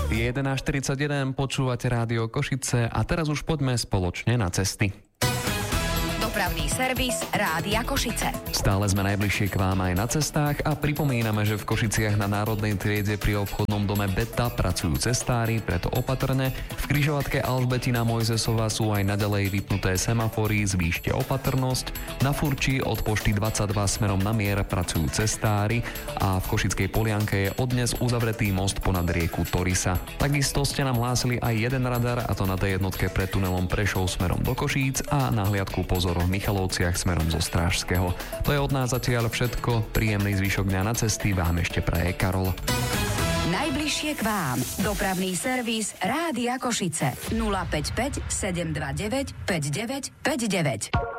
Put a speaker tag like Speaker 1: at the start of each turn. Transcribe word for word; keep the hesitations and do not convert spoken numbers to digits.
Speaker 1: Je jedenásť štyridsaťjeden, počúvate Rádio Košice a teraz už poďme spoločne na cesty.
Speaker 2: Dopravný servis Rádia Košice.
Speaker 1: Stále sme najbližšie k vám aj na cestách a pripomíname, že v Košiciach na Národnej triede pri obchodnom dome Beta pracujú cestári, preto opatrne. V križovatke Alžbetina Mojzesova sú aj naďalej vypnuté semafory, zvýšte opatrnosť. Na Furči od pošty dvadsaťdva smerom na Mier pracujú cestári a v Košickej Polianke je odnes uzavretý most ponad rieku Torisa. Takisto ste nám hlásili aj jeden radar, a to na tej jednotke pred tunelom Prešov smerom do Košíc a na hliadku pozor v Michalovciach smerom zo Strážskeho. To je od nás zatiaľ všetko. Príjemný zvyšok dňa na cesty vám ešte praje Karol.
Speaker 2: Najbližšie k vám. Dopravný servis Rádia Košice. nula päť päť sedem dva deväť päť deväť päť deväť.